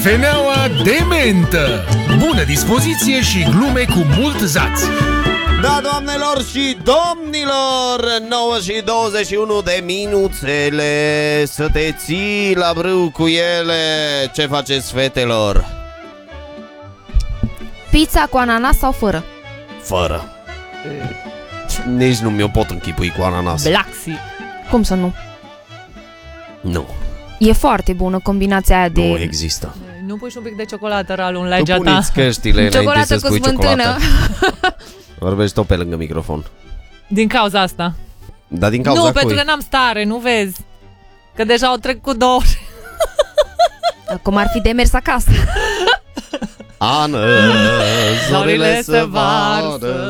Cafeneaua de mentă. Bună dispoziție și glume cu mult zaț. Da, doamnelor și domnilor, 9 și 21 de minuțele, să te ții la brâu cu ele. Ce faceți, fetelor? Pizza cu ananas sau fără? Fără. Nici nu mi-o pot închipui cu ananas. Blaxi. Cum să nu? Nu, E foarte bună combinația aia de... nu există. Nu pui și un pic de ciocolată, Ralu, în Tu legea ta? puneți căștile înainte Ciocolată să cu spui smântână. ciocolată. Vorbești tot pe lângă microfon. Din cauza asta. Dar din cauza Nu, cui? pentru că n-am stare, nu vezi? Că deja au trecut 2 ore. Cum ar fi de mers acasă. Ană, zorile se varsă.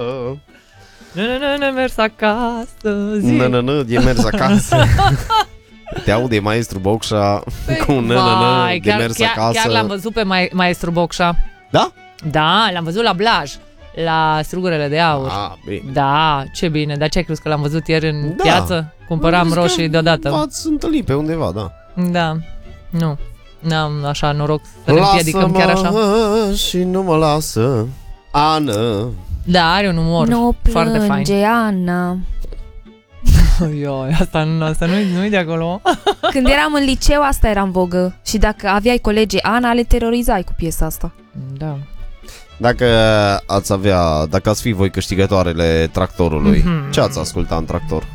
Nu, mers acasă, zi. Nă, e mers acasă. Te aude maestru Bocșa cu Vai, de mers acasă. chiar l-am văzut pe maestru Bocșa. Da? Da, l-am văzut la Blaj, la Strugurele de Aur. Ah, bine. Da, ce bine, dar ce ai crezut că l-am văzut ieri în Da. piață? Cumpăram roșii deodată. V-ați întâlnit pe undeva, da. Da, nu. N-am așa noroc să ne împiedicăm chiar așa. Lasă-mă și nu mă lasă, Ana. Da, are un umor Nu foarte fain. plânge, Ana. Ioi, asta nu-i de acolo. Când eram în liceu, asta era în vogă. Și dacă aveai colegi Ana, le terorizai cu piesa asta. Da. Dacă ați fi voi câștigătoarele tractorului, ce ați asculta în tractor?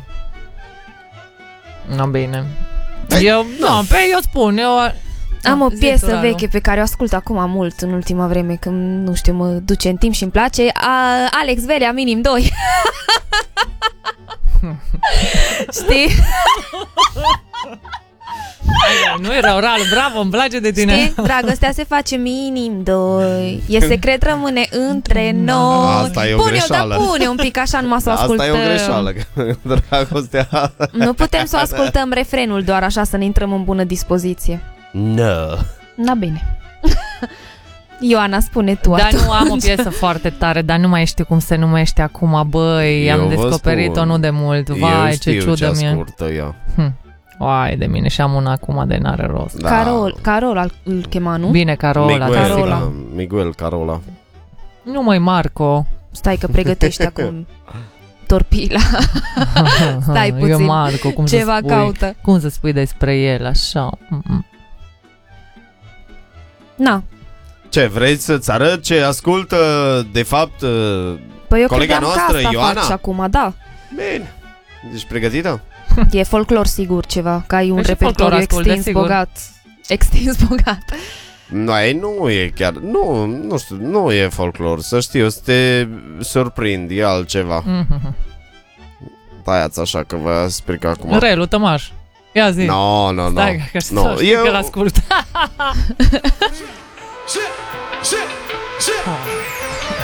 No, bine. Eu spun, Am o zi piesă tu, Radu. veche pe care o ascult acum mult în ultima vreme, când, nu știu, mă duce în timp și îmi place. Alex Velea, Minim 2. Știi? Nu e rău, Ralu, bravo, îmi place de tine. Știi? Dragostea se face minim 2. E secret, rămâne între noi. Asta e o Pune-o, greșeală. dar pune un pic așa, numai să o Asta ascultăm. e o greșeală, că dragostea... Nu putem să o ascultăm refrenul doar așa, să ne intrăm în bună dispoziție. No. Na bine. Ioana, spune tu Dar atunci. nu am o piesă foarte tare, dar nu mai știu cum se numește acum, băi, Eu am vă descoperit-o spun. nu de mult. Vai, Eu ce știu ciudă ce mie. ascultă ea. Vai de mine, și am una acum de n-are rost. Da. Carol îl chema, nu? Bine, Carola. Miguel Carola. Nu mai Marco. Stai că pregătești acum torpila. Stai puțin. Eu Marco, cum Ceva să spui, caută. cum să spui despre el așa? Na. Ce, vrei să-ți arăt ce ascultă de fapt Păi eu colega credeam că noastră, asta Ioana? faci acum, da. Bine. Ești pregătită? E folclor sigur ceva, că ai un Păi și repertoriu folclor ascult, extins desigur. bogat. Extins bogat. Nu e chiar, nu știu, nu e folclor, să știu, să te surprind, e altceva. Tăiați așa că vă explic acum. Relu, Tămaș. Ia zi. No. Stai, că No, știu că l-ascult.